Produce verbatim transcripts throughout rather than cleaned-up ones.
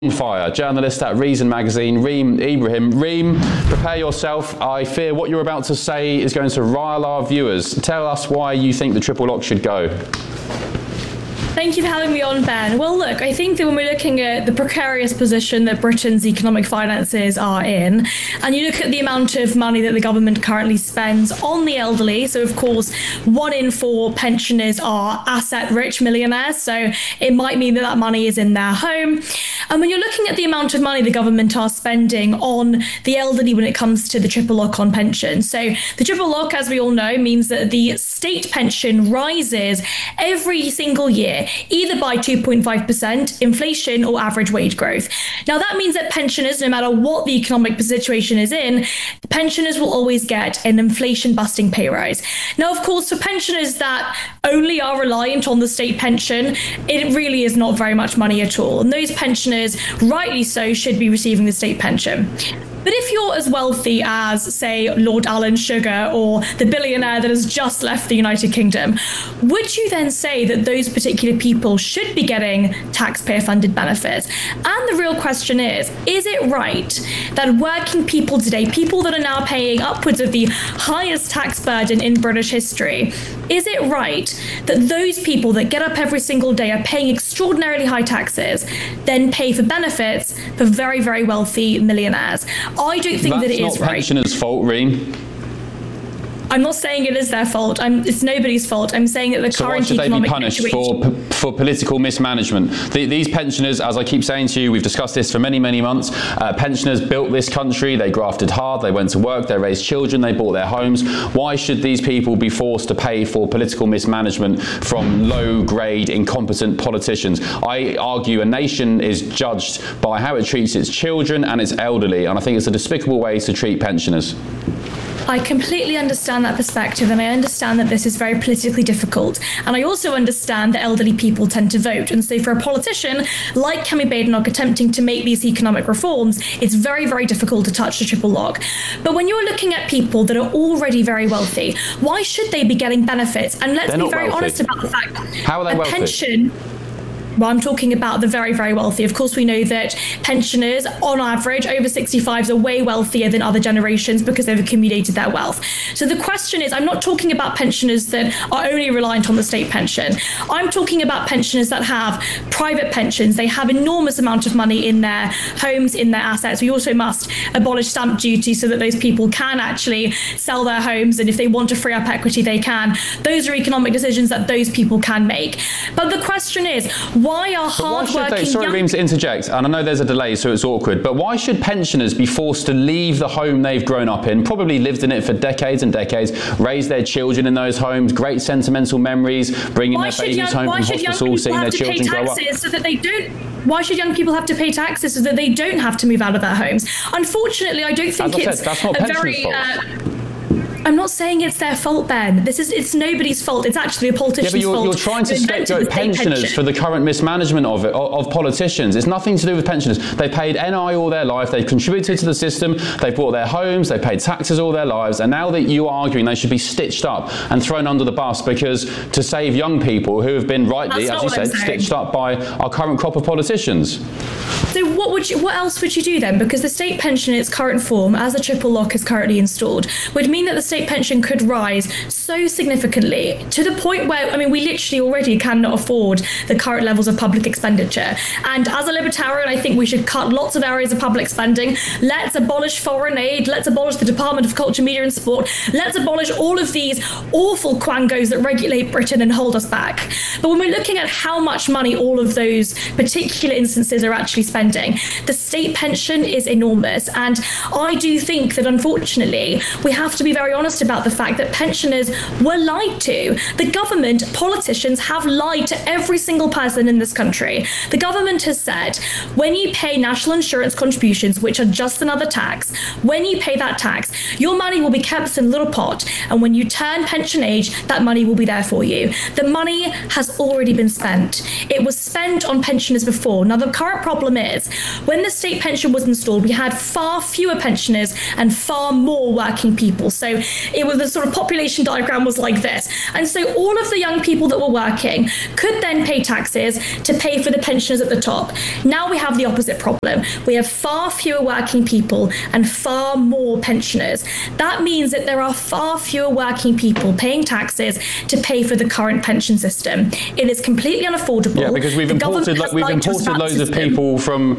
Fire, journalist at Reason Magazine, Reem Ibrahim. Reem, prepare yourself. I fear what you're about to say is going to rile our viewers. Tell us why you think the triple lock should go. Thank you for having me on, Ben. Well, look, I think that when we're looking at the precarious position that Britain's economic finances are in, and you look at the amount of money that the government currently spends on the elderly, so of course, one in four pensioners are asset-rich millionaires, so it might mean that that money is in their home. And when you're looking at the amount of money the government are spending on the elderly when it comes to the triple lock on pensions, so the triple lock, as we all know, means that the state pension rises every single year, either by two point five percent inflation or average wage growth. Now, that means that pensioners, no matter what the economic situation is in, pensioners will always get an inflation-busting pay rise. Now, of course, for pensioners that only are reliant on the state pension, it really is not very much money at all. And those pensioners, rightly so, should be receiving the state pension. But if you're as wealthy as, say, Lord Alan Sugar or the billionaire that has just left the United Kingdom, would you then say that those particular people should be getting taxpayer-funded benefits? And the real question is, is it right that working people today, people that are now paying upwards of the highest tax burden in British history, is it right that those people that get up every single day are paying extraordinarily high taxes, then pay for benefits for very, very wealthy millionaires? I don't think That's that it is right. That's not pensioners' fault, Reem. I'm not saying it is their fault. I'm, it's nobody's fault. I'm saying that the so current why should they economic be punished situation... for for political mismanagement? The, these pensioners, as I keep saying to you, we've discussed this for many, many months. Uh, pensioners built this country. They grafted hard. They went to work. They raised children. They bought their homes. Why should these people be forced to pay for political mismanagement from low-grade, incompetent politicians? I argue a nation is judged by how it treats its children and its elderly, and I think it's a despicable way to treat pensioners. I completely understand that perspective, and I understand that this is very politically difficult. And I also understand that elderly people tend to vote. And so for a politician like Kemi Badenoch attempting to make these economic reforms, it's very, very difficult to touch the triple lock. But when you're looking at people that are already very wealthy, why should they be getting benefits? And let's They're be very wealthy. honest about the fact How are they a wealthy? pension... Well, I'm talking about the very, very wealthy. Of course, we know that pensioners, on average, over sixty-fives are way wealthier than other generations because they've accumulated their wealth. So the question is, I'm not talking about pensioners that are only reliant on the state pension. I'm talking about pensioners that have private pensions. They have enormous amount of money in their homes, in their assets. We also must abolish stamp duty so that those people can actually sell their homes, and if they want to free up equity, they can. Those are economic decisions that those people can make. But the question is, why are hard-working Why should they, sorry, Reem, to interject, and I know there's a delay, so it's awkward, but why should pensioners be forced to leave the home they've grown up in, probably lived in it for decades and decades, raised their children in those homes, great sentimental memories, bringing why their babies young, home from hospital, seeing their children grow up? So that they don't, why should young people have to pay taxes so that they don't have to move out of their homes? Unfortunately, I don't think As I it's said, that's not a pensioners' very... fault. Uh, I'm not saying it's their fault, Ben. This is it's nobody's fault. It's actually a politician's yeah, but you're, fault. you're trying to scapegoat pensioners pension. for the current mismanagement of it, of, of politicians. It's nothing to do with pensioners. They paid N I all their life. They've contributed to the system. They've bought their homes. They paid taxes all their lives. And now that you are arguing they should be stitched up and thrown under the bus because to save young people who have been rightly, That's as you said, stitched up by our current crop of politicians. So what would you, what else would you do then? Because the state pension in its current form, as the triple lock is currently installed, would mean that the state pension could rise so significantly to the point where, I mean, we literally already cannot afford the current levels of public expenditure. And as a libertarian, I think we should cut lots of areas of public spending. Let's abolish foreign aid. Let's abolish the Department of Culture, Media and Sport. Let's abolish all of these awful quangos that regulate Britain and hold us back. But when we're looking at how much money all of those particular instances are actually spending, the state pension is enormous. And I do think that, unfortunately, we have to be very honest about the fact that pensioners were lied to. The government, politicians have lied to every single person in this country. The government has said, when you pay national insurance contributions, which are just another tax, when you pay that tax, your money will be kept in a little pot. And when you turn pension age, that money will be there for you. The money has already been spent. It was spent on pensioners before. Now, the current problem is When the state pension was installed, we had far fewer pensioners and far more working people. So it was the sort of population diagram was like this. And so all of the young people that were working could then pay taxes to pay for the pensioners at the top. Now we have the opposite problem. We have far fewer working people and far more pensioners. That means that there are far fewer working people paying taxes to pay for the current pension system. It is completely unaffordable. Yeah, because we've The imported government like, we've has lied to us imported about loads the of system. people from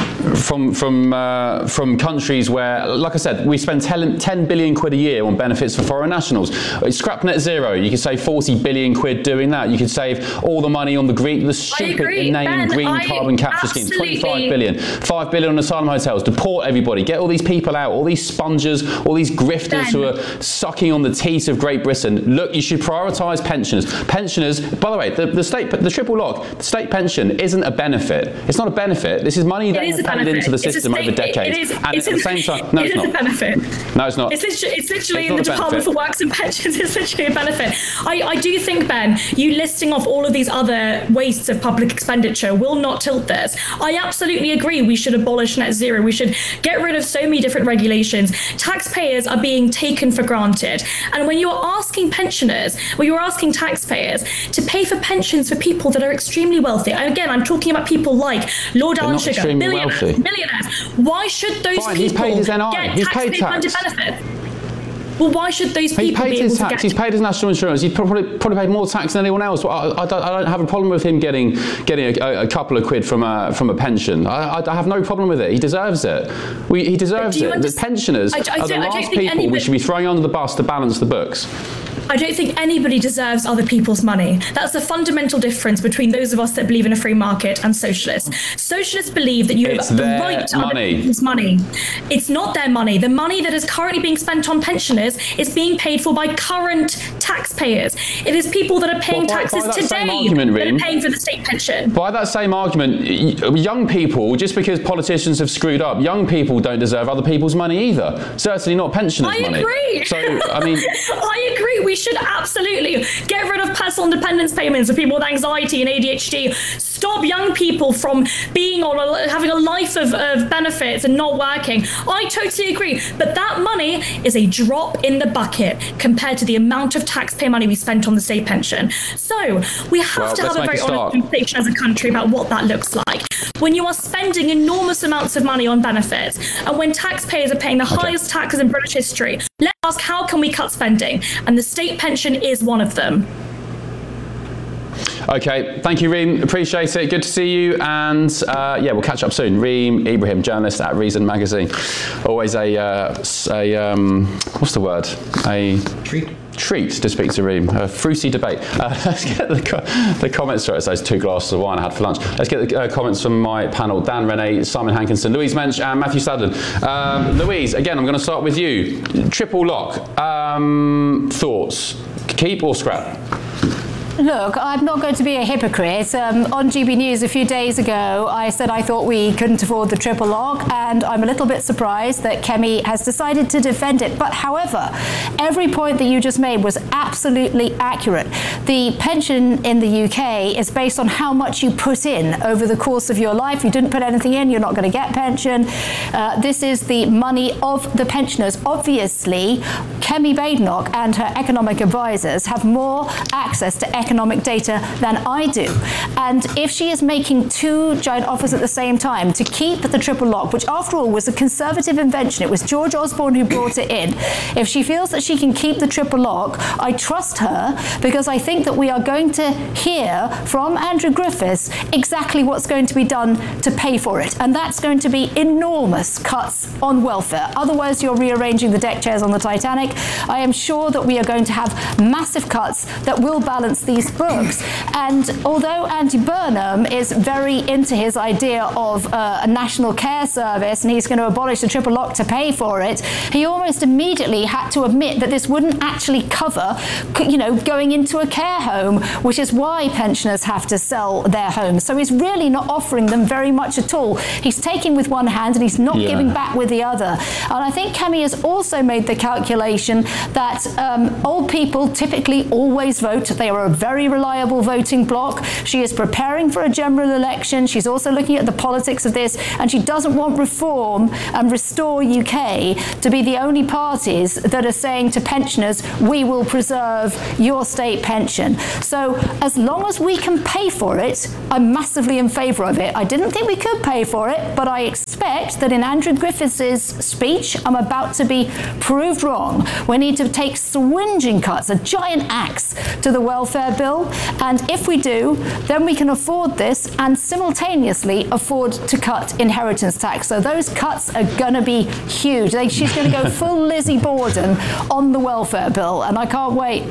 from from uh, from countries where, like I said, we spend ten billion quid a year on benefits for foreign nationals. Scrap net zero. You could save forty billion quid doing that. You could save all the money on the green, the stupid agree, inane Ben, green I carbon capture schemes. absolutely- twenty-five billion, five billion on asylum hotels. Deport everybody. Get all these people out. All these spongers, all these grifters Ben. who are sucking on the teat of Great Britain. Look, you should prioritise pensioners. Pensioners. By the way, the, the state, the triple lock, the state pension isn't a benefit. It's not a benefit. This is money that It is is a paid benefit. into the It's a system state- over decades. It is, and it's at a, the same time, no, it it's is not. a benefit. No, it's not. It's literally, it's literally It's in not the a Department benefit. for Works and Pensions. It's literally a benefit. I, I do think, Ben, you listing off all of these other wastes of public expenditure will not tilt this. I absolutely agree we should abolish net zero. We should get rid of so many different regulations. Taxpayers are being taken for granted. And when you are asking pensioners, when you're asking taxpayers to pay for pensions for people that are extremely wealthy, and again, I'm talking about people like Lord They're Alan not Sugar, extremely billionaires, wealthy. millionaires. Why should those Fine, he's people paid his N I, get he's paid taxpayer-funded tax. benefits? Well, why should those He people paid be his able to tax. get? He's paid his national insurance. He's probably probably paid more tax than anyone else. I, I, don't, I don't have a problem with him getting getting a, a couple of quid from a from a pension. I, I, I have no problem with it. He deserves it. We, he deserves Do you it. The understand- pensioners I- I are the don't- I don't last think people we anybody- should be throwing under the bus to balance the books. I don't think anybody deserves other people's money. That's the fundamental difference between those of us that believe in a free market and socialists. Socialists believe that you It's have the their right to other money. people's money. It's not their money. The money that is currently being spent on pensioners is being paid for by current taxpayers. It is people that are paying Well, by- by taxes that same today argument, that are Reem, paying for the state pension. By that same argument, y- young people, just because politicians have screwed up, young people don't deserve other people's money either. Certainly not pensioners' I money. agree. So, I mean, I agree. We should absolutely get rid of personal independence payments for people with anxiety and A D H D. Stop young people from being on a, having a life of, of benefits and not working. I totally agree. But that money is a drop in the bucket compared to the amount of taxpayer money we spent on the state pension. So we have Well, to let's have a make very a start. honest conversation as a country about what that looks like. When you are spending enormous amounts of money on benefits, and when taxpayers are paying the Okay. highest taxes in British history, let's ask how can we cut spending? And the state pension is one of them. Okay, thank you, Reem. Appreciate it. Good to see you. And uh, yeah, we'll catch up soon. Reem Ibrahim, journalist at Reason Magazine. Always a, uh, a um, what's the word? A treat. Treat to speak to Reem. A fruity debate. Uh, let's get the, co- the comments. Sorry, it's those two glasses of wine I had for lunch. Let's get the uh, comments from my panel: Dan Rennie, Simon Hankinson, Louise Mensch, and Matthew Stadlen. Um, Louise, again, I'm going to start with you. Triple lock. Um, thoughts? Keep or scrap? Look, I'm not going to be a hypocrite. Um, on G B News a few days ago, I said I thought we couldn't afford the triple lock, and I'm a little bit surprised that Kemi has decided to defend it. But however, every point that you just made was absolutely accurate. The pension in the U K is based on how much you put in over the course of your life. You didn't put anything in, you're not going to get pension. Uh, this is the money of the pensioners. Obviously, Kemi Badenoch and her economic advisors have more access to economic data than I do. And if she is making two giant offers at the same time to keep the triple lock, which after all was a conservative invention, it was George Osborne who brought it in. If she feels that she can keep the triple lock, I trust her, because I think that we are going to hear from Andrew Griffiths exactly what's going to be done to pay for it. And that's going to be enormous cuts on welfare. Otherwise, you're rearranging the deck chairs on the Titanic. I am sure that we are going to have massive cuts that will balance the these books. And although Andy Burnham is very into his idea of uh, a national care service and he's going to abolish the triple lock to pay for it, he almost immediately had to admit that this wouldn't actually cover, you know, going into a care home, which is why pensioners have to sell their homes. So he's really not offering them very much at all. He's taking with one hand and he's not yeah. giving back with the other. And I think Kemi has also made the calculation that um, old people typically always vote. They are a very reliable voting bloc. She is preparing for a general election. She's also looking at the politics of this, and she doesn't want Reform and Restore U K to be the only parties that are saying to pensioners, we will preserve your state pension. So as long as we can pay for it, I'm massively in favour of it. I didn't think we could pay for it, but I expect that in Andrew Griffiths' speech, I'm about to be proved wrong. We need to take swinging cuts, a giant axe to the welfare bill, and if we do, then we can afford this and simultaneously afford to cut inheritance tax. So those cuts are going to be huge. They, she's going to go full Lizzie Borden on the welfare bill, and I can't wait.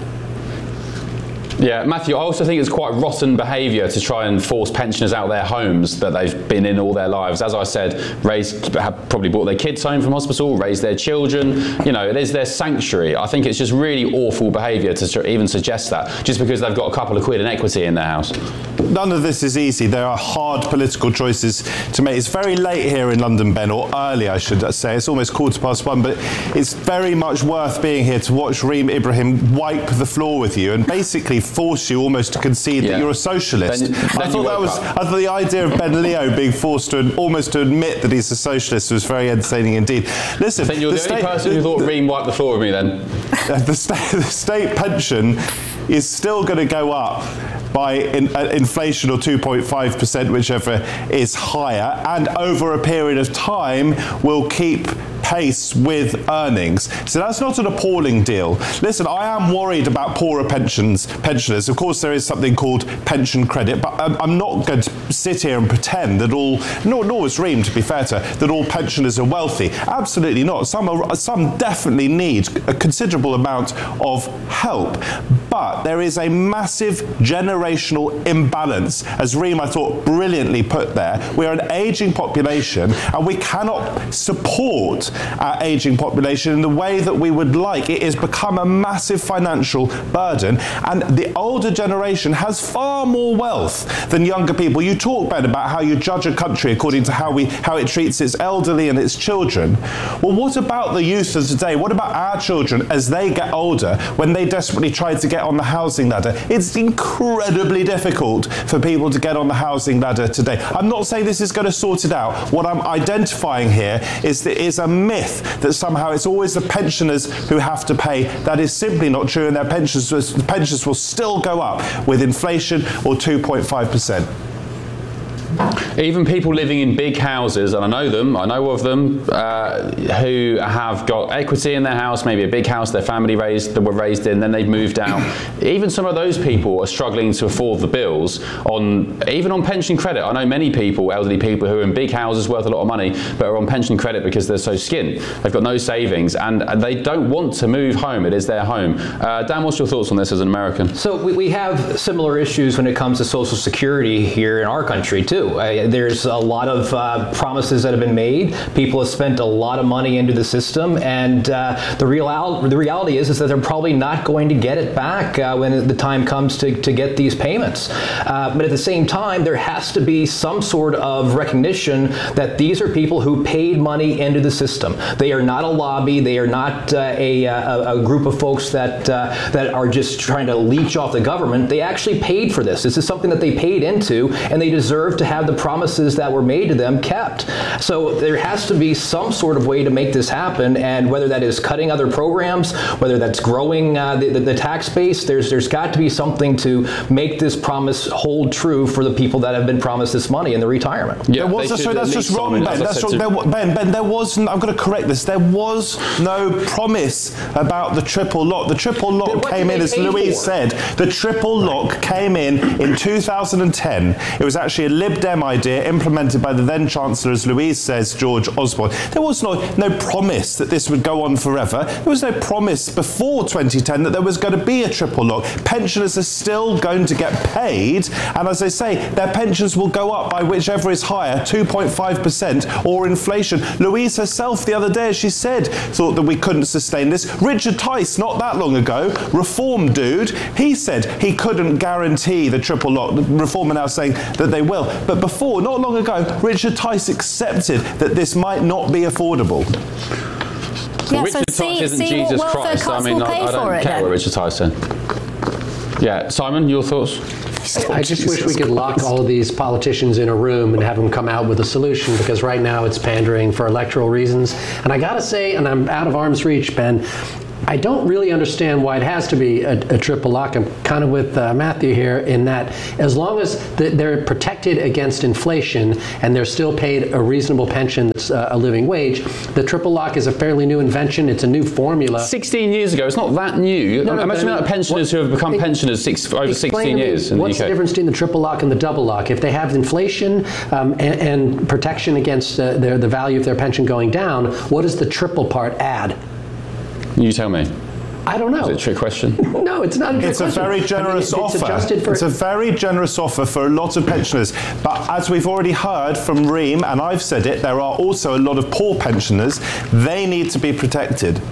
Yeah, Matthew, I also think it's quite rotten behaviour to try and force pensioners out of their homes that they've been in all their lives. As I said, raised, have probably brought their kids home from hospital, raised their children. You know, it is their sanctuary. I think it's just really awful behaviour to even suggest that, just because they've got a couple of quid in equity in their house. None of this is easy. There are hard political choices to make. It's very late here in London, Ben, or early, I should say. It's almost quarter past one, but it's very much worth being here to watch Reem Ibrahim wipe the floor with you and basically force you almost to concede yeah. that you're a socialist. Then, then I thought that was. Up. I thought the idea of Ben Leo being forced to almost to admit that he's a socialist was very entertaining indeed. Listen, I think you're the, the only state, person who thought Reem wiped the floor with me. Then the state, the state pension is still going to go up by in, uh, inflation or two point five percent, whichever is higher, and over a period of time will keep pace with earnings. So that's not an appalling deal. Listen, I am worried about poorer pensions, pensioners. Of course, there is something called pension credit, but I'm, I'm not going to sit here and pretend that all, nor, nor is Reem, to be fair to, that all pensioners are wealthy. Absolutely not. Some are, some definitely need a considerable amount of help. But there is a massive generational imbalance, as Reem, I thought, brilliantly put there. We are an ageing population, and we cannot support our ageing population in the way that we would like. It has become a massive financial burden, and the older generation has far more wealth than younger people. You talk, Ben, about how you judge a country according to how we how it treats its elderly and its children. Well, what about the youth of today? What about our children as they get older, when they desperately try to get on the housing ladder? It's incredibly difficult for people to get on the housing ladder today. I'm not saying this is going to sort it out. What I'm identifying here is that is a myth that somehow it's always the pensioners who have to pay. That is simply not true, and their pensions, the pensions will still go up with inflation or two point five percent. Even people living in big houses, and I know them, I know of them, uh, who have got equity in their house, maybe a big house their family raised, that were raised in, then they've moved out. Even some of those people are struggling to afford the bills, on even on pension credit. I know many people, elderly people, who are in big houses worth a lot of money, but are on pension credit because they're so skint. They've got no savings, and, and they don't want to move home. It is their home. Uh, Dan, what's your thoughts on this as an American? So we, we have similar issues when it comes to Social Security here in our country, too. Uh, there's a lot of uh, promises that have been made. People have spent a lot of money into the system, and uh, the, real, the reality is, is that they're probably not going to get it back uh, when the time comes to, to get these payments. Uh, but at the same time, there has to be some sort of recognition that these are people who paid money into the system. They are not a lobby. They are not uh, a, a, a group of folks that, uh, that are just trying to leech off the government. They actually paid for this. This is something that they paid into, and they deserve to have the promises that were made to them kept. So there has to be some sort of way to make this happen, and whether that is cutting other programs, whether that's growing uh, the, the, the tax base, there's there's got to be something to make this promise hold true for the people that have been promised this money in the retirement. Yeah, was, sorry, that's just wrong, Ben. That's wrong. There, Ben, Ben, there wasn't, I'm going to correct this, there was no promise about the triple lock. The triple lock came in, as Louise said, the triple lock came in in two thousand ten. It was actually a Lib Dem idea implemented by the then Chancellor, as Louise says, George Osborne. There was no, no promise that this would go on forever. There was no promise before twenty ten that there was going to be a triple lock. Pensioners are still going to get paid, and as I say, their pensions will go up by whichever is higher, two point five percent or inflation. Louise herself the other day, she said, thought that we couldn't sustain this. Richard Tice, not that long ago, Reform dude, he said he couldn't guarantee the triple lock. The Reform are now saying that they will. But before, not long ago, Richard Tice accepted that this might not be affordable. Yeah, Richard so Tice see, isn't see Jesus what welfare Christ. cuts I mean, will pay I, I don't for it, care then. what Richard Tice said. Yeah, Simon, your thoughts? I just wish we could lock all of these politicians in a room and have them come out with a solution, because right now it's pandering for electoral reasons. And I gotta say, and I'm out of arm's reach, Ben, I don't really understand why it has to be a, a triple lock. I'm kind of with uh, Matthew here in that as long as the, they're protected against inflation and they're still paid a reasonable pension that's uh, a living wage, the triple lock is a fairly new invention. It's a new formula. sixteen years ago, it's not that new. No, no, Imagine I mean, about pensioners what, who have become it, pensioners six, for over sixteen years in the U K. What's the difference between the triple lock and the double lock? If they have inflation um, and, and protection against uh, their, the value of their pension going down, what does the triple part add? You tell me. I don't know. Is it a trick question? No, it's not a trick It's question. a very generous I mean, it's offer. adjusted for It's a very generous offer for a lot of pensioners. But as we've already heard from Reem, and I've said it, there are also a lot of poor pensioners. They need to be protected.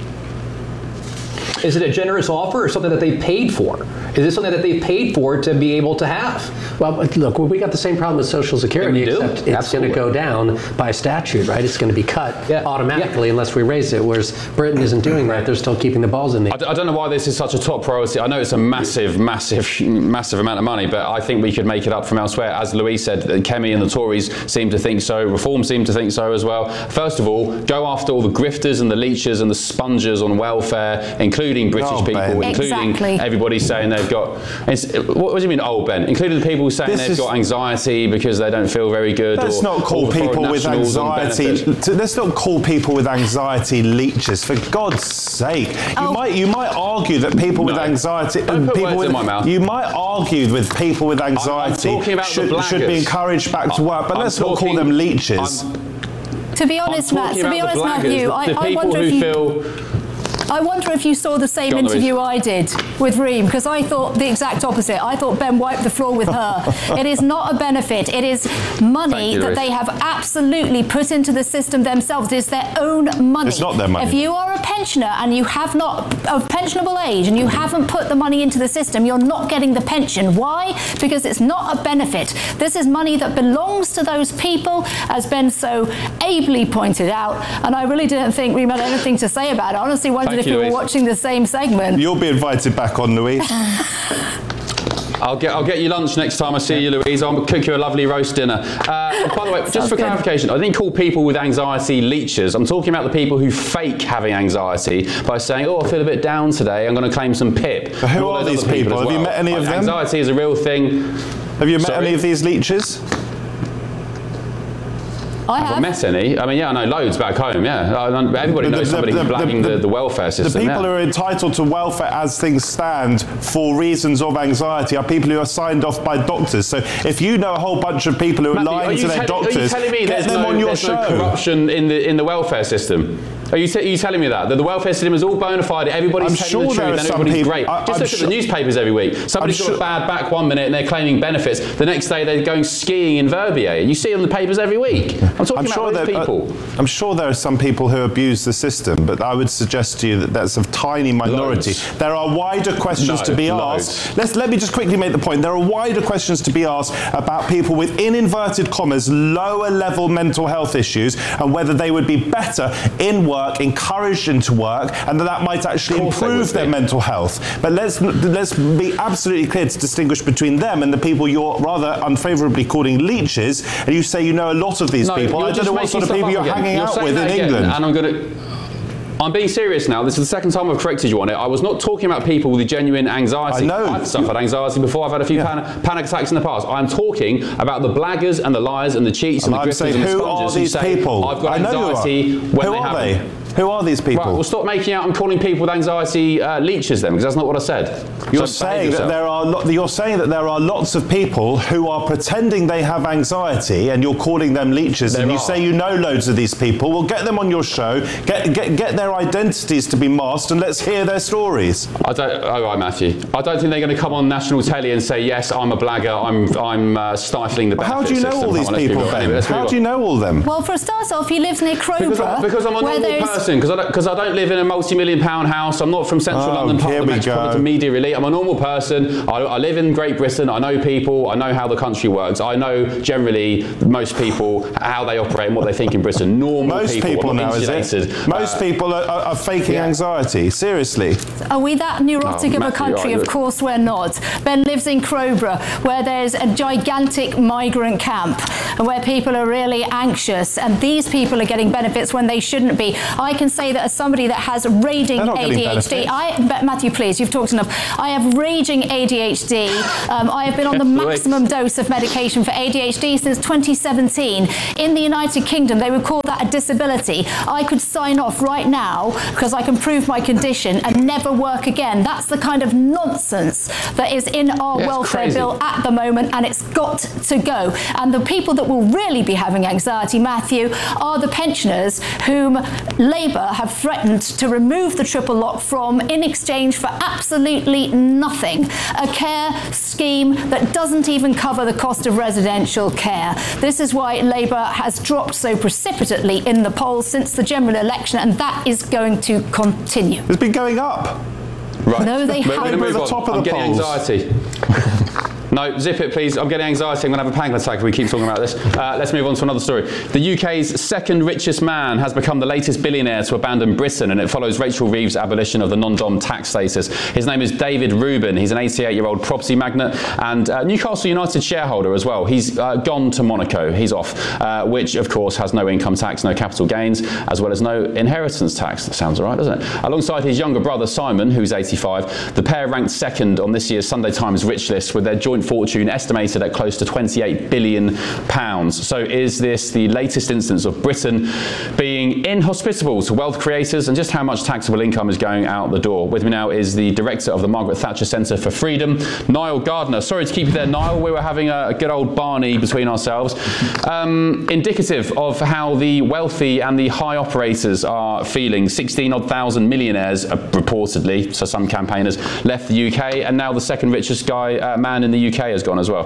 Is it a generous offer or something that they paid for? Is this something that they paid for to be able to have? Well, look, well, we got the same problem with Social Security, We do. except it's going to go down by statute, right? It's going to be cut Yeah. automatically Yeah. unless we raise it, whereas Britain isn't doing that. They're still keeping the balls in the I, d- I don't know why this is such a top priority. I know it's a massive, massive, massive amount of money, but I think we could make it up from elsewhere. As Louise said, Kemi and the Tories seem to think so. Reform seem to think so as well. First of all, go after all the grifters and the leechers and the spongers on welfare, including British Oh, people, Ben. including Exactly. everybody saying they've got... It's, what, what do you mean, old Ben? Including the people saying This they've is- got anxiety because they don't feel very good. Let's or, not call or the foreign people with nationals on anxiety. benefits. t- Let's not call people with anxiety leeches. For God's sake, you Oh. might you might argue that people with No. anxiety, Don't put people words with in my mouth. you might argue with people with anxiety talking about the should, should be blaggers. encouraged back to work. But I'm let's not call talking- them leeches. I'm- To be I'm honest, Matt, talking to be about honest, the blaggers, Matthew, the, I, the I people wonder who if you... feel... I wonder if you saw the same Go on, interview Louise. I did with Reem, because I thought the exact opposite. I thought Ben wiped the floor with her. It is not a benefit. It is money Thank you, that Louise. they have absolutely put into the system themselves. It's their own money. It's not their money. If you are a pensioner and you have not, of pensionable age, and you haven't put the money into the system, you're not getting the pension. Why? Because it's not a benefit. This is money that belongs to those people, as Ben so ably pointed out. And I really didn't think Reem had anything to say about it. I honestly wondered Thank if you, you were Louise. watching the same segment. You'll be invited back on, Louise. I'll get I'll get you lunch next time I see you, Louise. I'll cook you a lovely roast dinner. Uh, by the way, just Sounds for good. clarification, I didn't call people with anxiety leechers. I'm talking about the people who fake having anxiety by saying, "Oh, I feel a bit down today. I'm going to claim some pip." But who And all are those these other people? as Have you well. met any of Like, them? Anxiety is a real thing. Have you met Sorry? any of these leeches? I Have I have. met any? I mean, yeah, I know loads back home. Yeah, I- I- everybody The- knows the- somebody the- who's the- blagging the- the, the welfare The system. people yeah. who are entitled to welfare as things stand for reasons of anxiety are people who are signed off by doctors. So if you know a whole bunch of people who are Matthew, lying to their tell- doctors, are you telling me get there's them no, on your there's show. no corruption in the in the welfare system? Are you, t- are you telling me that? That the welfare system is all bona fide, everybody's I'm telling sure the there truth are and some everybody's people- great. I- Just I'm look sure- at the newspapers every week. Somebody's I'm got sure- a bad back one minute and they're claiming benefits. The next day they're going skiing in Verbier. You see it on the papers every week. I'm talking I'm about sure, those that, uh, people. I'm sure there are some people who abuse the system, but I would suggest to you that that's a tiny minority. Loads. There are wider questions No, to be loads. asked. Let's, let me just quickly make the point. There are wider questions to be asked about people with, in inverted commas, lower level mental health issues and whether they would be better in work, encouraged into work, and that that might actually Of course they improve would their be. mental health. But let's, let's be absolutely clear to distinguish between them and the people you're rather unfavourably calling leeches, and you say you know a lot of these No, people. you're I don't just know what making sort of stuff people up you're again. hanging You're out saying with that in again, England. And I'm going to... I'm being serious now. This is the second time I've corrected you on it. I was not talking about people with genuine anxiety. I know. I've suffered anxiety before. I've had a few Yeah. pan- panic attacks in the past. I'm talking about the blaggers and the liars and the cheats and, And the I'm grifters saying, and the who sponges are these who say, people? I've got I know who are. anxiety when Who they are haven't. they? Who are these people? Right, well, stop making out and calling people with anxiety uh, leeches then, because that's not what I said. You're So behave saying that yourself. there are lo- you're saying that there are lots of people who are pretending they have anxiety, and you're calling them leeches. There and you are. say you know loads of these people. Well, get them on your show. Get get get their identities to be masked, and let's hear their stories. I don't. All right, Matthew. I don't think they're going to come on national telly and say, "Yes, I'm a blagger. I'm I'm uh, stifling the benefit How do you know system." all these Come on, let's people, move on. Ben? Let's move How on. do you know all them? Well, for a start off, he lives near Crowborough, Because I'm, because I'm a where normal there's person person, because I, don't, 'cause I don't live in a multi-million pound house. I'm not from central Oh, London, part here of the we metropolitan go. media elite. I'm a normal person. I, I live in Great Britain. I know people. I know how the country works. I know generally most people, how they operate and what they think in Britain. Normal Most people, people not now, is insulated. it? Most Uh, people are, are, are faking yeah. anxiety. Seriously. Are we that neurotic Oh, of a Matthew, country? are you- Of course we're not. Ben lives in Crowborough, where there's a gigantic migrant camp and where people are really anxious, and these people are getting benefits when they shouldn't be. I can say that as somebody that has raging They're not A getting D H D, benefits. I, but Matthew, please, you've talked enough. I have raging A D H D. Um, I have been on the maximum dose of medication for A D H D since twenty seventeen. In the United Kingdom, they would call that a disability. I could sign off right now because I can prove my condition and never work again. That's the kind of nonsense that is in our Yeah, it's welfare crazy. bill at the moment, and it's got to go. And the people that will really be having anxiety, Matthew, are the pensioners whom Labour have threatened to remove the triple lock from in exchange for absolutely nothing. A care scheme that doesn't even cover the cost of residential care. This is why Labour has dropped so precipitately in the polls since the general election, and that is going to continue. It's been going up. Right. No, they We're gonna haven't. move We're at the on. top of I'm the getting polls. anxiety. No, zip it, please. I'm getting anxiety. I'm going to have a panic attack if we keep talking about this. Uh, let's move on to another story. The U K's second richest man has become the latest billionaire to abandon Britain, and it follows Rachel Reeves' abolition of the non-dom tax status. His name is David Rubin. He's an eighty-eight-year-old property magnate and uh, Newcastle United shareholder as well. He's uh, gone to Monaco. He's off, uh, which, of course, has no income tax, no capital gains, as well as no inheritance tax. That sounds all right, doesn't it? Alongside his younger brother, Simon, who's eighty-five, the pair ranked second on this year's Sunday Times Rich List, with their joint fortune estimated at close to twenty-eight billion pounds. So is this the latest instance of Britain being inhospitable to wealth creators, and just how much taxable income is going out the door? With me now is the director of the Margaret Thatcher Centre for Freedom, Niall Gardner. Sorry to keep you there, Niall. We were having a, a good old Barney between ourselves. Um, indicative of how the wealthy and the high operators are feeling. sixteen odd thousand millionaires, uh, reportedly, so some campaigners, left the U K, and now the second richest guy uh, man in the U K has gone as well.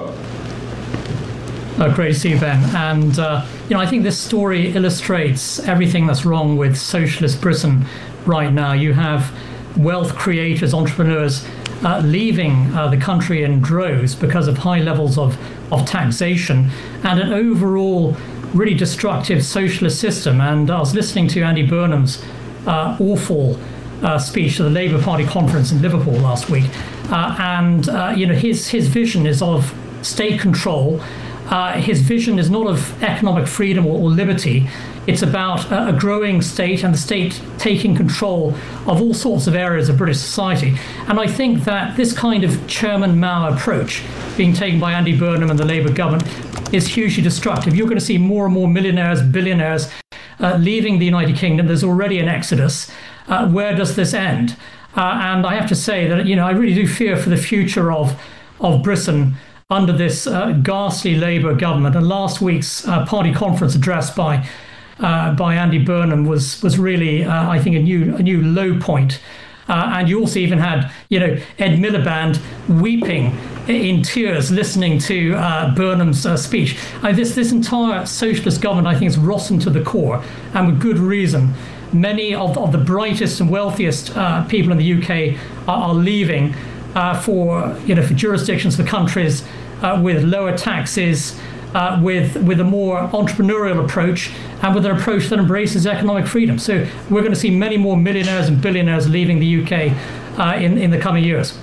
Oh, great to see you, Ben. And, uh, you know, I think this story illustrates everything that's wrong with socialist Britain right now. You have wealth creators, entrepreneurs uh, leaving uh, the country in droves because of high levels of, of taxation and an overall really destructive socialist system. And I was listening to Andy Burnham's uh, awful uh, speech at the Labour Party conference in Liverpool last week. Uh, and, uh, you know, his, his vision is of state control. Uh, his vision is not of economic freedom or, or liberty. It's about uh, a growing state and the state taking control of all sorts of areas of British society. And I think that this kind of Chairman Mao approach being taken by Andy Burnham and the Labour government is hugely destructive. You're going to see more and more millionaires, billionaires uh, leaving the United Kingdom. There's already an exodus. Uh, where does this end? Uh, and I have to say that, you know, I really do fear for the future of, of Britain under this uh, ghastly Labour government. And last week's uh, party conference address by uh, by Andy Burnham was was really, uh, I think, a new a new low point. Uh, and you also even had, you know, Ed Miliband weeping in tears listening to uh, Burnham's uh, speech. Uh, this this entire socialist government, I think, is rotten to the core, and with good reason. Many of, of the brightest and wealthiest uh, people in the U K are, are leaving. Uh, for you know for jurisdictions, for countries uh, with lower taxes, uh, with with a more entrepreneurial approach, and with an approach that embraces economic freedom. So we're going to see many more millionaires and billionaires leaving the U K uh, in in the coming years.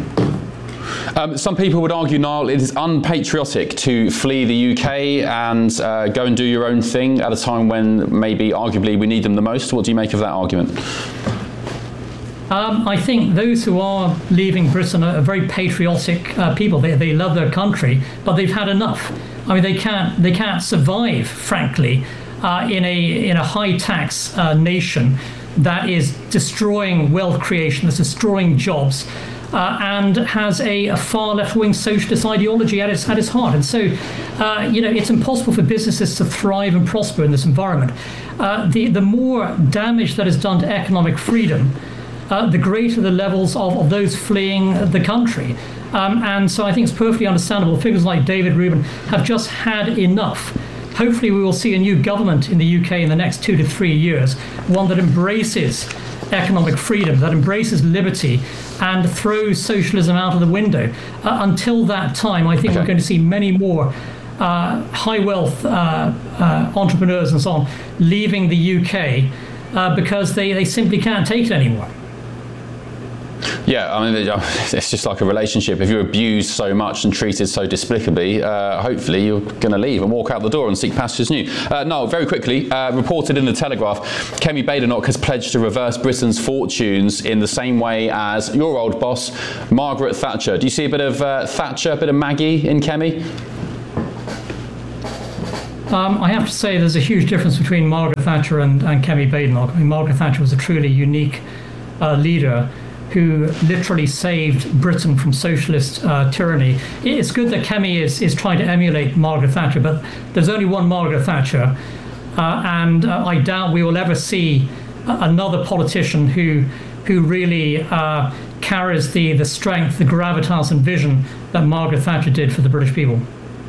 Um, some people would argue, Niall, it is unpatriotic to flee the U K and uh, go and do your own thing at a time when maybe arguably we need them the most. What do you make of that argument? Um, I think those who are leaving Britain are very patriotic uh, people. They, they love their country, but they've had enough. I mean, they can't they can't survive, frankly, uh, in a in a high tax uh, nation that is destroying wealth creation, that's destroying jobs, uh, and has a, a far left-wing socialist ideology at its at its heart. And so, uh, you know, it's impossible for businesses to thrive and prosper in this environment. Uh, the the more damage that is done to economic freedom, Uh, the greater the levels of, of those fleeing the country. Um, and so I think it's perfectly understandable. Figures like David Rubin have just had enough. hopefully we will see a new government in the U K in the next two to three years, one that embraces economic freedom, that embraces liberty and throws socialism out of the window. Uh, until that time, I think okay. we're going to see many more uh, high wealth uh, uh, entrepreneurs and so on leaving the U K uh, because they, they simply can't take it anymore. Yeah, I mean, it's just like a relationship. If you're abused so much and treated so despicably, uh, hopefully you're going to leave and walk out the door and seek pastures new. Uh, no, very quickly, uh, reported in the Telegraph, Kemi Badenoch has pledged to reverse Britain's fortunes in the same way as your old boss, Margaret Thatcher. Do you see a bit of uh, Thatcher, a bit of Maggie in Kemi? Um, I have to say there's a huge difference between Margaret Thatcher and, and Kemi Badenoch. I mean, Margaret Thatcher was a truly unique uh, leader who literally saved Britain from socialist uh, tyranny. It's good that Kemi is, is trying to emulate Margaret Thatcher, but there's only one Margaret Thatcher, uh, and uh, I doubt we will ever see another politician who who really uh, carries the, the strength, the gravitas and vision that Margaret Thatcher did for the British people.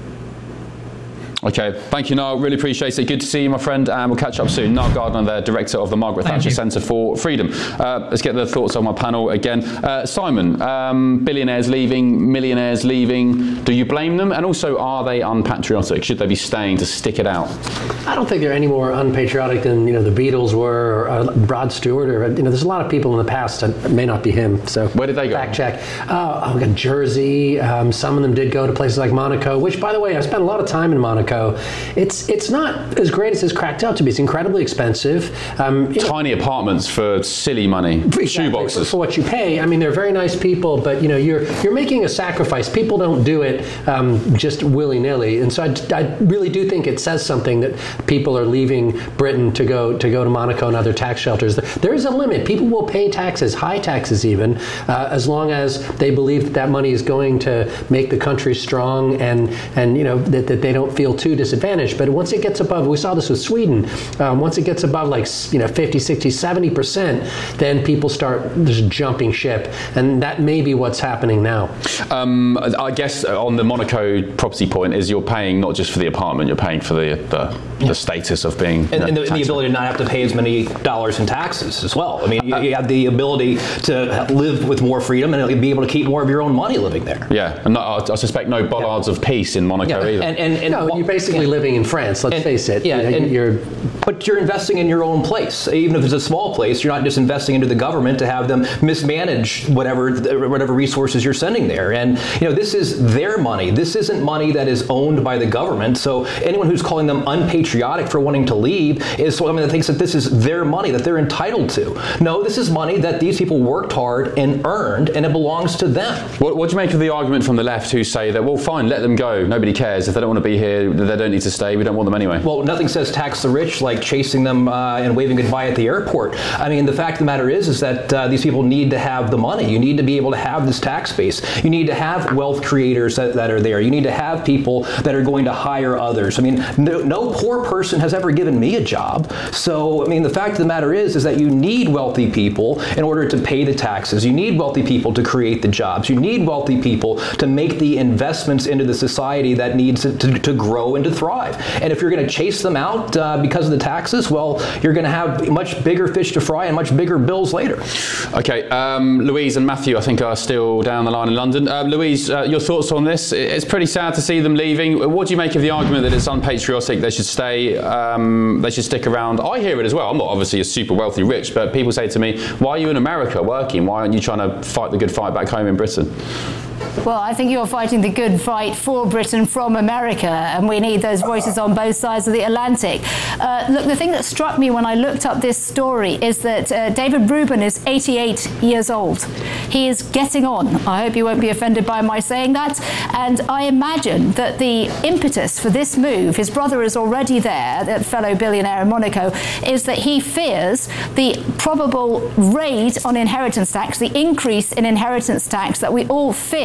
Okay, thank you, Niall. Really appreciate it. Good to see you, my friend, and we'll catch up soon. Niall Gardner, the director of the Margaret Thank Thatcher you. Centre for Freedom. Uh, let's get the thoughts on my panel again. Uh, Simon, um, billionaires leaving, millionaires leaving. Do you blame them? And also, are they unpatriotic? Should they be staying to stick it out? I don't think they're any more unpatriotic than you know the Beatles were, or uh, Rod Stewart, or you know. There's a lot of people in the past. It may not be him. So where did they go? Fact check. Uh, oh, we got Jersey. Um, some of them did go to places like Monaco, which, by the way, I spent a lot of time in Monaco. It's it's not as great as it's cracked out to be. It's incredibly expensive. Um, Tiny know, apartments for silly money. Exactly, shoeboxes for, for what you pay. I mean, they're very nice people, but you know, you're you're making a sacrifice. People don't do it um, just willy nilly, and so I, I really do think it says something that people are leaving Britain to go to go to Monaco and other tax shelters. There is a limit. People will pay taxes, high taxes even, uh, as long as they believe that that money is going to make the country strong, and and you know that, that they don't feel too disadvantaged. But once it gets above, we saw this with Sweden, um, once it gets above like you know fifty, sixty, seventy percent, then people start just jumping ship, and that may be what's happening now. Um, I guess on the Monaco property point is you're paying not just for the apartment, you're paying for the the, yeah. the status of being and, you know, and the, the ability to not have to pay as many dollars in taxes as well. I mean, you, uh, you have the ability to live with more freedom and be able to keep more of your own money living there. Yeah, and not, I suspect no bollards yeah. of peace in Monaco yeah. either. And, and, and no, you're basically yeah. living in France. Let's and, face it. Yeah, you know, and you're, but you're investing in your own place, even if it's a small place. You're not just investing into the government to have them mismanage whatever whatever resources you're sending there. And you know, this is their money. This isn't money that is owned by the government. So anyone who's calling them unpatriotic for wanting to leave is someone that thinks that this is their money that they're entitled to. No, this is money that these people worked hard and earned, and it belongs to them. What, what do you make of the argument from the left who say that, well, fine, let them go. Nobody cares. If they don't want to be here, they don't need to stay. We don't want them anyway. Well, nothing says tax the rich like chasing them uh, and waving goodbye at the airport. I mean, the fact of the matter is, is that uh, these people need to have the money. You need to be able to have this tax base. You need to have wealth creators that, that are there. You need to have people that are going to hire others. I mean, no, no poor person has ever given me a job. So, I mean, the fact of the matter is, is that you need wealthy people in order to pay the taxes. You need wealthy people to create the jobs. You need wealthy people to make the investments into the society that needs to, to, to grow and to thrive. And if you're going to chase them out uh, because of the taxes, well, you're going to have much bigger fish to fry and much bigger bills later. Okay, um, Louise and Matthew, I think, are still down the line in London. Uh, Louise, uh, your thoughts on this? It's pretty sad to see them leaving. What do you make of the argument that it's unpatriotic, they should stay, um, they should stick around? I hear it as well. I'm not obviously a super wealthy rich, but people say to me, why are you in America working? Why aren't you trying to fight the good fight back home in Britain? Well, I think you're fighting the good fight for Britain from America, and we need those voices on both sides of the Atlantic. Uh, look, the thing that struck me when I looked up this story is that uh, David Rubin is eighty-eight years old. He is getting on. I hope you won't be offended by my saying that. And I imagine that the impetus for this move, his brother is already there, that fellow billionaire in Monaco, is that he fears the probable raid on inheritance tax, the increase in inheritance tax that we all fear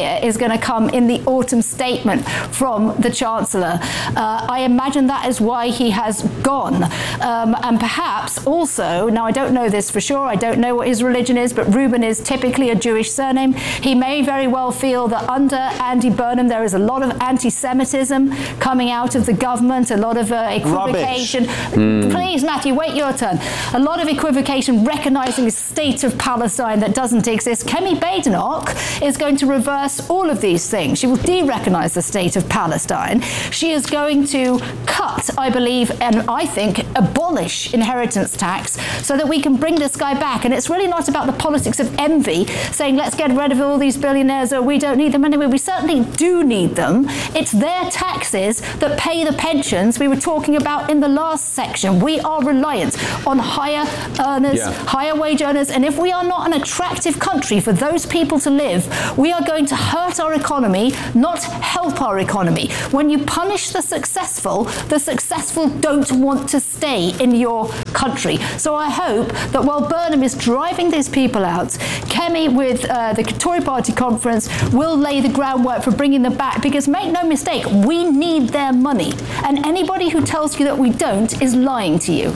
fear is going to come in the autumn statement from the Chancellor. Uh, I imagine that is why he has gone. Um, and perhaps also, now I don't know this for sure, I don't know what his religion is, but Rubin is typically a Jewish surname. He may very well feel that under Andy Burnham there is a lot of anti-Semitism coming out of the government, a lot of uh, equivocation. Mm. Please, Matthew, wait your turn. A lot of equivocation recognising a state of Palestine that doesn't exist. Kemi Badenoch is going to reverse all of these things. She will de-recognise the state of Palestine. She is going to cut, I believe, and I think abolish inheritance tax so that we can bring this guy back. And it's really not about the politics of envy, saying let's get rid of all these billionaires or we don't need them anyway. We certainly do need them. It's their taxes that pay the pensions we were talking about in the last section. We are reliant on higher earners, yeah. higher wage earners, and if we are not an attractive country for those people to live, we are going to hurt our economy, not help our economy. When you punish the successful, the successful don't want to stay in your country. So I hope that while Burnham is driving these people out, Kemi with uh, the Tory Party conference will lay the groundwork for bringing them back, because make no mistake, we need their money. And anybody who tells you that we don't is lying to you.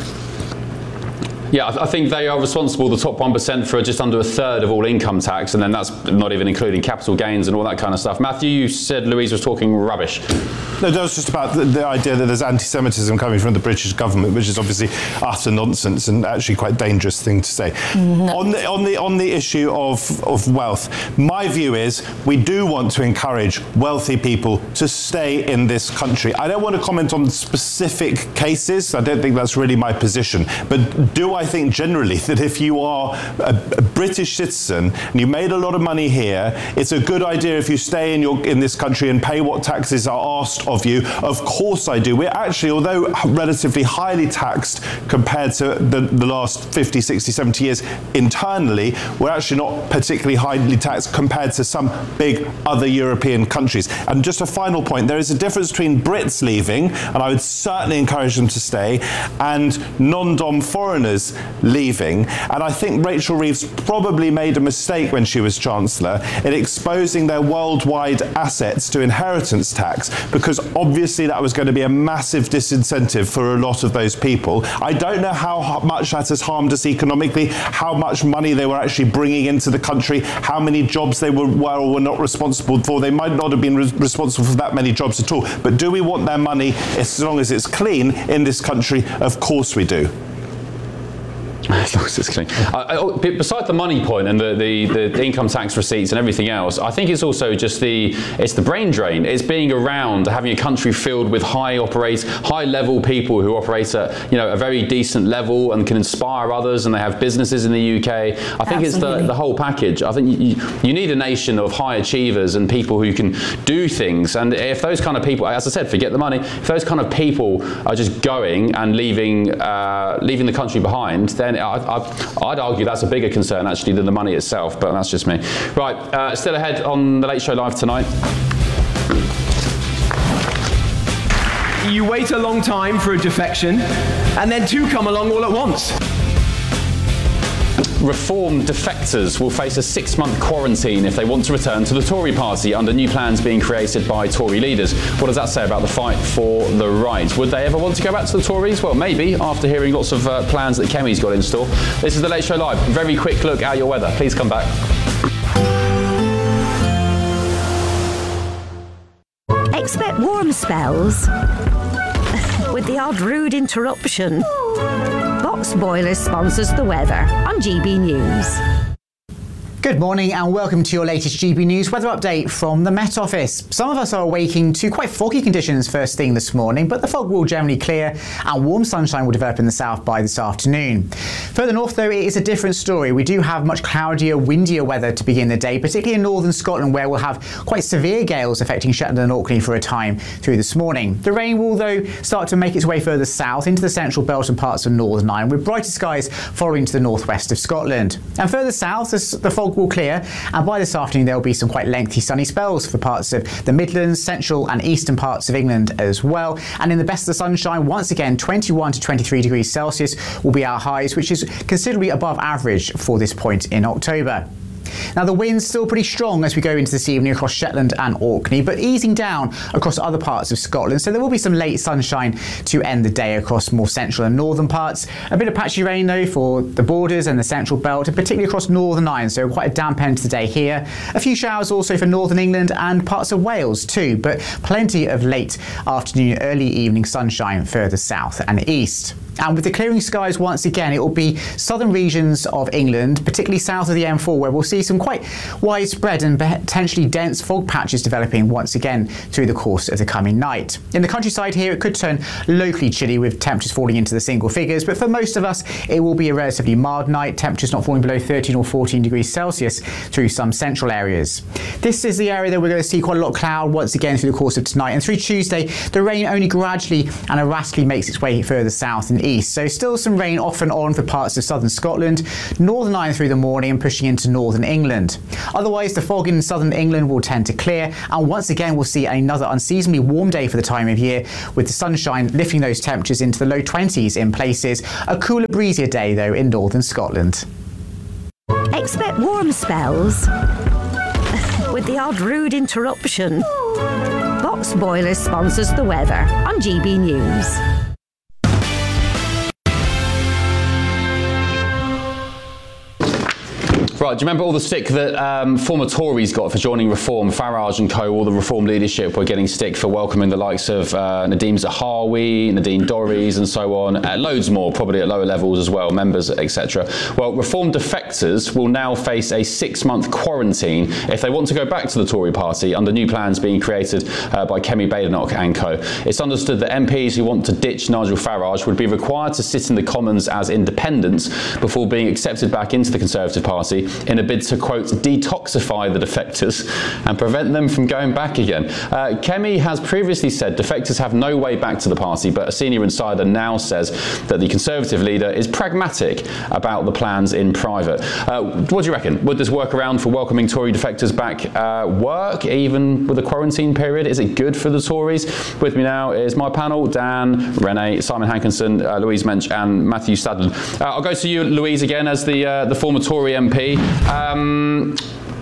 Yeah, I think they are responsible, the top one percent, for just under a third of all income tax, and then that's not even including capital gains and all that kind of stuff. Matthew, you said Louise was talking rubbish. No, that was just about the, the idea that there's anti-Semitism coming from the British government, which is obviously utter nonsense and actually quite a dangerous thing to say. No. On the on the on the issue of of wealth, my view is we do want to encourage wealthy people to stay in this country. I don't want to comment on specific cases. I don't think that's really my position. But do I think generally that if you are a, a British citizen and you made a lot of money here, it's a good idea if you stay in your in this country and pay what taxes are asked of you? Of course I do. We're actually, although relatively highly taxed compared to the, the last fifty, sixty, seventy years internally, we're actually not particularly highly taxed compared to some big other European countries. And just a final point, there is a difference between Brits leaving, and I would certainly encourage them to stay, and non-dom foreigners leaving. And I think Rachel Reeves probably made a mistake when she was Chancellor in exposing their worldwide assets to inheritance tax, because obviously that was going to be a massive disincentive for a lot of those people. I don't know how much that has harmed us economically, how much money they were actually bringing into the country, how many jobs they were, were or were not responsible for. They might not have been re- responsible for that many jobs at all. But do we want their money, as long as it's clean, in this country? Of course we do. As long as it's clean. Uh, beside the money point and the, the, the income tax receipts and everything else, I think it's also just the it's the brain drain. It's being around, having a country filled with high operate, high level people who operate at you know a very decent level and can inspire others, and they have businesses in the U K. I think Absolutely. It's the, the whole package. I think you, you need a nation of high achievers and people who can do things. And if those kind of people, as I said, forget the money. If those kind of people are just going and leaving uh, leaving the country behind, then I, I, I'd argue that's a bigger concern actually than the money itself, but that's just me. Right, uh, still ahead on the Late Show Live tonight. You wait a long time for a defection, and then two come along all at once. Reform defectors will face a six-month quarantine if they want to return to the Tory party under new plans being created by Tory leaders. What does that say about the fight for the right? Would they ever want to go back to the Tories? Well, maybe, after hearing lots of uh, plans that Kemi's got in store. This is the Late Show Live. Very quick look at your weather. Please come back. Expect warm spells with the odd rude interruption. Box Boilers sponsors the weather on G B News. Good morning and welcome to your latest G B News weather update from the Met Office. Some of us are awaking to quite foggy conditions first thing this morning, but the fog will generally clear and warm sunshine will develop in the south by this afternoon. Further north though, it is a different story. We do have much cloudier, windier weather to begin the day, particularly in northern Scotland where we'll have quite severe gales affecting Shetland and Orkney for a time through this morning. The rain will though start to make its way further south into the central belt and parts of Northern Ireland, with brighter skies following to the northwest of Scotland. And further south, the fog will clear, and by this afternoon there will be some quite lengthy sunny spells for parts of the Midlands, central and eastern parts of England as well. And in the best of the sunshine, once again twenty-one to twenty-three degrees Celsius will be our highs, which is considerably above average for this point in October. Now the wind's still pretty strong as we go into this evening across Shetland and Orkney, but easing down across other parts of Scotland, so there will be some late sunshine to end the day across more central and northern parts. A bit of patchy rain though for the borders and the central belt, and particularly across Northern Ireland, so quite a damp end to the day here. A few showers also for northern England and parts of Wales too, but plenty of late afternoon, early evening sunshine further south and east. And with the clearing skies once again, it will be southern regions of England, particularly south of the M four, where we'll see some quite widespread and potentially dense fog patches developing once again through the course of the coming night. In the countryside here, it could turn locally chilly with temperatures falling into the single figures, but for most of us, it will be a relatively mild night, temperatures not falling below thirteen or fourteen degrees Celsius through some central areas. This is the area that we're going to see quite a lot of cloud once again through the course of tonight, and through Tuesday, the rain only gradually and erratically makes its way further south and east. So still some rain off and on for parts of southern Scotland, Northern Ireland through the morning and pushing into northern England. Otherwise, the fog in southern England will tend to clear, and once again we'll see another unseasonably warm day for the time of year, with the sunshine lifting those temperatures into the low twenties in places. A cooler, breezier day though in northern Scotland. Expect warm spells with the odd rude interruption. Box Boilers sponsors the weather on G B News. Right, do you remember all the stick that um, former Tories got for joining Reform? Farage and co, all the Reform leadership were getting stick for welcoming the likes of uh, Nadeem Zahawi, Nadine Dorries and so on, uh, loads more, probably at lower levels as well, members, et cetera. Well, Reform defectors will now face a six-month quarantine if they want to go back to the Tory party under new plans being created uh, by Kemi Badenoch and co. It's understood that M Ps who want to ditch Nigel Farage would be required to sit in the Commons as independents before being accepted back into the Conservative Party in a bid to, quote, detoxify the defectors and prevent them from going back again. Uh, Kemi has previously said defectors have no way back to the party, but a senior insider now says that the Conservative leader is pragmatic about the plans in private. Uh, what do you reckon? Would this workaround for welcoming Tory defectors back uh, work, even with a quarantine period? Is it good for the Tories? With me now is my panel, Dan, Renee, Simon Hankinson, uh, Louise Mensch and Matthew Stadden. Uh, I'll go to you, Louise, again, as the, uh, the former Tory M P. Um,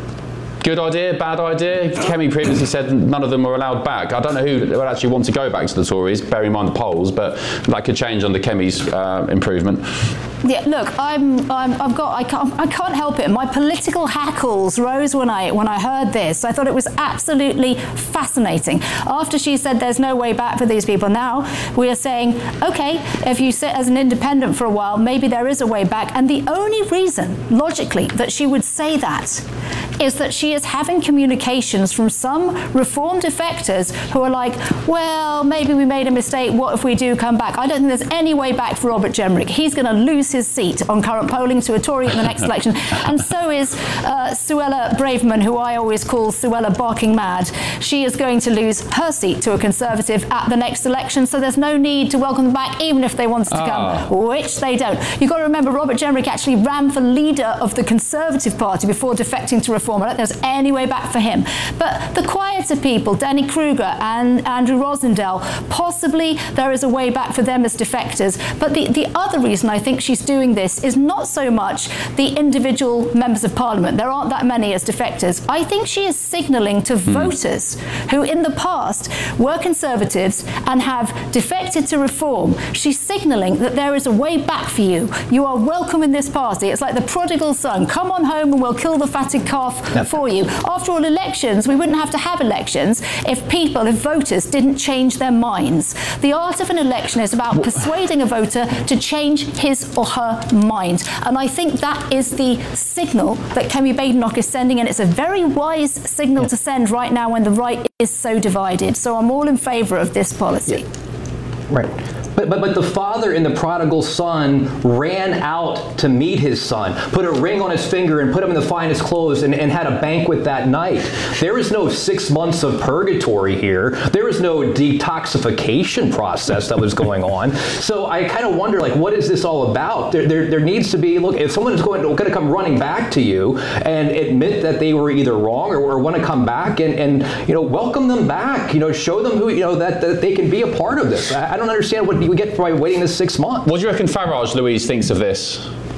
good idea, bad idea? Kemi previously said none of them were allowed back. I don't know who would actually want to go back to the Tories, bearing in mind the polls, but that could change under Kemi's uh, improvement. Yeah, look, I'm, I'm, I've got, I can't, I can't help it. My political hackles rose when I, when I heard this. I thought it was absolutely fascinating. After she said there's no way back for these people, now we are saying, okay, if you sit as an independent for a while, maybe there is a way back. And the only reason, logically, that she would say that is that she is having communications from some Reform defectors who are like, well, maybe we made a mistake. What if we do come back? I don't think there's any way back for Robert Jenrick. He's going to lose his seat on current polling to a Tory in the next election. And so is uh, Suella Braverman, who I always call Suella barking mad. She is going to lose her seat to a Conservative at the next election. So there's no need to welcome them back, even if they wanted to come, oh. which they don't. You've got to remember, Robert Jenrick actually ran for leader of the Conservative Party before defecting to Reform. I don't think there's any way back for him. But the quieter people, Danny Kruger and Andrew Rosendale, possibly there is a way back for them as defectors. But the, the other reason I think she's doing this is not so much the individual members of Parliament. There aren't that many as defectors. I think she is signalling to mm. voters who in the past were Conservatives and have defected to Reform. She's signalling that there is a way back for you. You are welcome in this party. It's like the prodigal son. Come on home and we'll kill the fatted calf yep. for you. After all, elections, we wouldn't have to have elections if people, if voters didn't change their minds. The art of an election is about persuading a voter to change his or her mind. And I think that is the signal that Kemi Badenoch is sending, and it's a very wise signal yeah. to send right now when the right is so divided. So I'm all in favour of this policy. Yeah. Right. But, but but the father in the prodigal son ran out to meet his son, put a ring on his finger and put him in the finest clothes and, and had a banquet that night. There is no six months of purgatory here. There is no detoxification process that was going on. So I kind of wonder, like, what is this all about? There, there, there needs to be, look, if someone is going to, going to come running back to you and admit that they were either wrong or, or want to come back and, and, you know, welcome them back, you know, show them who, you know, that, that they can be a part of this. I, I don't understand what we get by waiting this six months. What do you reckon Farage, Louise, thinks of this?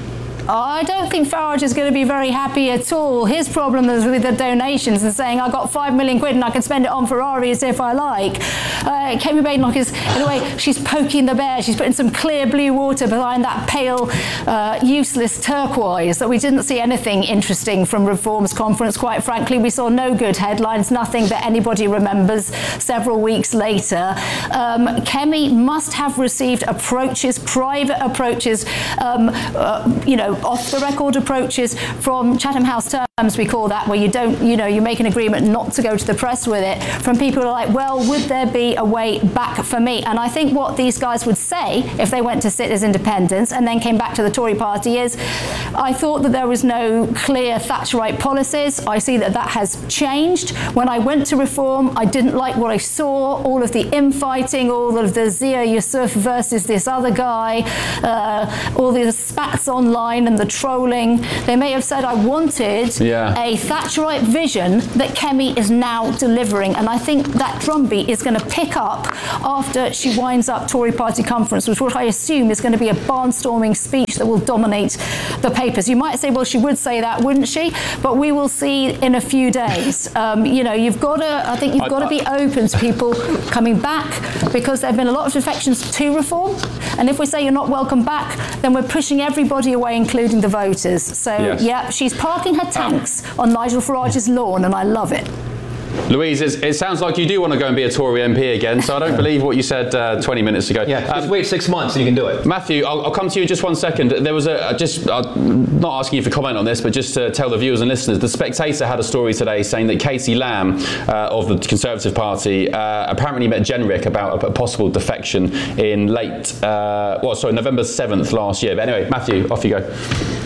I don't think Farage is going to be very happy at all. His problem is with the donations and saying, I got five million quid and I can spend it on Ferraris if I like. Uh, Kemi Badenoch is, in a way, she's poking the bear. She's putting some clear blue water behind that pale, uh, useless turquoise that we didn't see anything interesting from Reform's conference. Quite frankly, we saw no good headlines, nothing that anybody remembers several weeks later. Um, Kemi must have received approaches, private approaches, um, uh, you know, off-the-record approaches from Chatham House terms, we call that, where you don't, you know, you make an agreement not to go to the press with it, from people who are like, well, would there be a way back for me? And I think what these guys would say if they went to sit as independents and then came back to the Tory party is, I thought that there was no clear Thatcherite policies. I see that that has changed. When I went to Reform, I didn't like what I saw, all of the infighting, all of the Zia Yusuf versus this other guy, uh, all the spats online and the trolling. They may have said I wanted yeah. a Thatcherite vision that Kemi is now delivering. And I think that drumbeat is going to pick up after she winds up Tory party conference, which what I assume is going to be a barnstorming speech that will dominate the papers. You might say, well, she would say that, wouldn't she? But we will see in a few days. Um, you know, you've got to, I think you've got to be open to people coming back, because there have been a lot of defections to Reform. And if we say you're not welcome back, then we're pushing everybody away, including the voters. So, yes. yeah, she's parking her tanks on Nigel Farage's lawn, and I love it. Louise, it sounds like you do want to go and be a Tory M P again, so I don't believe what you said uh, twenty minutes ago. Yeah, just um, wait six months and you can do it. Matthew, I'll, I'll come to you in just one second. There was a, just, uh, not asking you for comment on this, but just to tell the viewers and listeners, The Spectator had a story today saying that Katie Lamb uh, of the Conservative Party uh, apparently met Jenrick about a, a possible defection in late, uh, well, sorry, November seventh last year. But anyway, Matthew, off you go.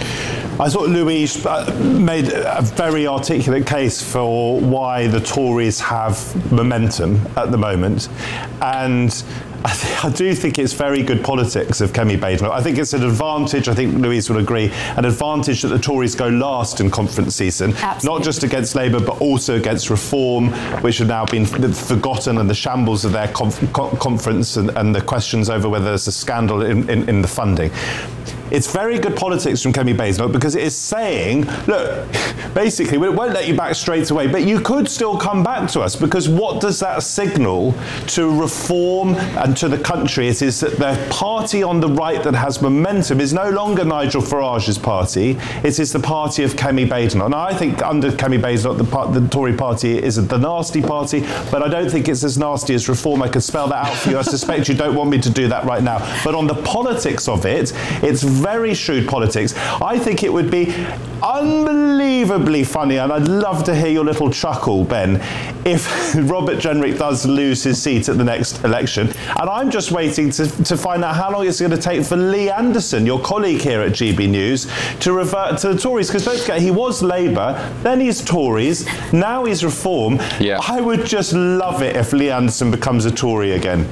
I thought Louise made a very articulate case for why the Tories have momentum at the moment. And I, th- I do think it's very good politics of Kemi Badenoch. I think it's an advantage, I think Louise would agree, an advantage that the Tories go last in conference season, Absolutely. Not just against Labour, but also against Reform, which have now been forgotten, and the shambles of their conf- conference and, and the questions over whether there's a scandal in, in, in the funding. It's very good politics from Kemi Badenoch, because it is saying, look, basically, we won't let you back straight away, but you could still come back to us, because what does that signal to Reform and to the country? It is that the party on the right that has momentum is no longer Nigel Farage's party, it is the party of Kemi Badenoch. Now, I think under Kemi Badenoch, the, part, the Tory party is the nasty party, but I don't think it's as nasty as Reform. I could spell that out for you. I suspect you don't want me to do that right now. But on the politics of it, it's very shrewd politics. I think it would be unbelievably funny, and I'd love to hear your little chuckle, Ben, if Robert Jenrick does lose his seat at the next election. And I'm just waiting to, to find out how long it's going to take for Lee Anderson, your colleague here at G B News, to revert to the Tories. Because don't forget, he was Labour, then he's Tories, now he's Reform. Yeah. I would just love it if Lee Anderson becomes a Tory again.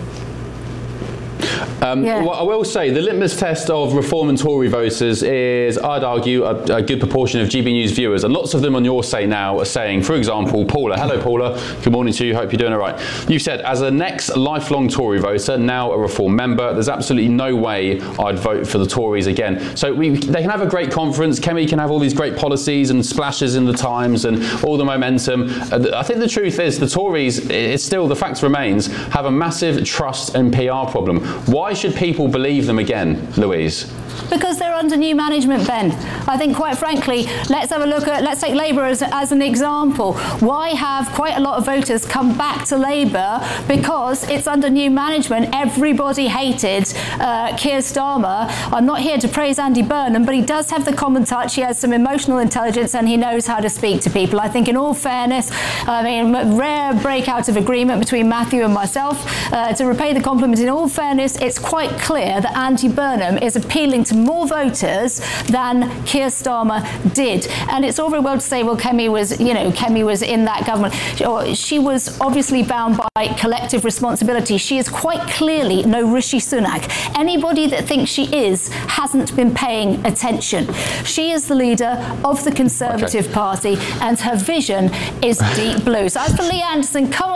Um, yeah. Well, I will say the litmus test of Reform and Tory voters is, I'd argue, a, a good proportion of G B News viewers, and lots of them on your say now are saying, for example, Paula. Hello, Paula. Good morning to you. Hope you're doing all right. You said, as a next lifelong Tory voter, now a Reform member, there's absolutely no way I'd vote for the Tories again. So we, they can have a great conference. Kemi can have all these great policies and splashes in the Times and all the momentum. Uh, I think the truth is the Tories, it's still, the fact remains, have a massive trust and P R problem. Why should people believe them again, Louise? Because they're under new management, Ben. I think, quite frankly, let's have a look at, let's take Labour as, as an example. Why have quite a lot of voters come back to Labour? Because it's under new management. Everybody hated uh, Keir Starmer. I'm not here to praise Andy Burnham, but he does have the common touch. He has some emotional intelligence and he knows how to speak to people. I think, in all fairness, I mean, rare breakout of agreement between Matthew and myself. Uh, to repay the compliment, in all fairness, it's quite clear that Andy Burnham is appealing to more voters than Keir Starmer did. And it's all very well to say, well, Kemi was, you know, Kemi was in that government. She was obviously bound by collective responsibility. She is quite clearly no Rishi Sunak. Anybody that thinks she is hasn't been paying attention. She is the leader of the Conservative okay. Party, and her vision is deep blue. So as for Lee Anderson, come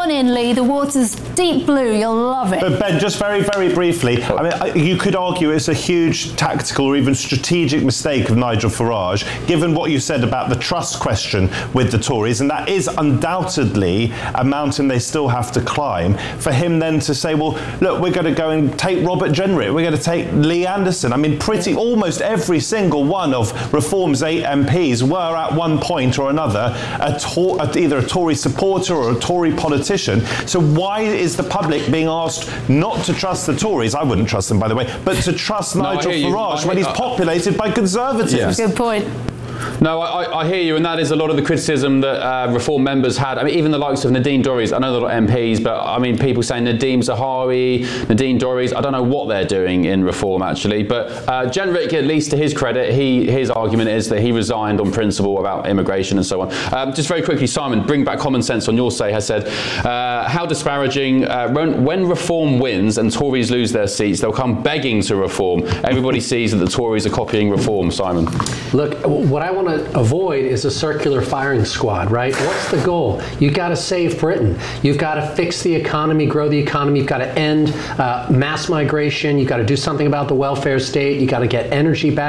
on in, Lee. The water's deep blue. You'll love it. But Ben, just very, very briefly, I mean, I- you could argue it's a huge tactical or even strategic mistake of Nigel Farage, given what you said about the trust question with the Tories, and that is undoubtedly a mountain they still have to climb, for him then to say, well, look, we're going to go and take Robert Jenrick, we're going to take Lee Anderson. I mean, pretty almost every single one of Reform's eight M Ps were at one point or another a Tor- either a Tory supporter or a Tory politician. So why is the public being asked not to trust the Tories? I wouldn't trust them, by the way, but to trust No, I Nigel hear you. Farage I- when he's I- populated by Conservatives. Good point. No, I, I hear you, and that is a lot of the criticism that uh, Reform members had. I mean, even the likes of Nadine Dorries, I know they're not M Ps, but I mean, people saying Nadeem Zahawi, Nadine Dorries, I don't know what they're doing in Reform, actually. But uh, Jenrick, at least to his credit, he his argument is that he resigned on principle about immigration and so on. Um, just very quickly, Simon, bring back common sense on your say, has said, uh, how disparaging. Uh, when, when Reform wins and Tories lose their seats, they'll come begging to Reform. Everybody sees that the Tories are copying Reform, Simon. Look, what I want to avoid is a circular firing squad, right? What's the goal? You've got to save Britain. You've got to fix the economy, grow the economy. You've got to end uh, mass migration. You've got to do something about the welfare state. You've got to get energy back.